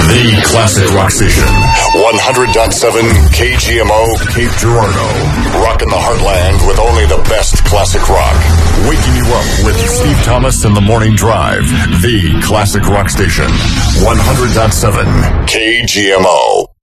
The classic rock station. 100.7 KGMO, Cape Girardeau. Rocking the heartland with only the best classic rock. Waking you up with Steve Thomas and the Morning Drive. The classic rock station. 100.7 KGMO.